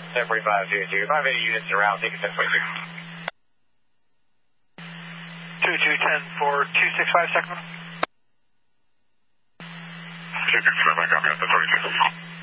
1045, 580 units around, take it 10.6. 2210 for 265 Sacramento. 265, I copy, that's 32.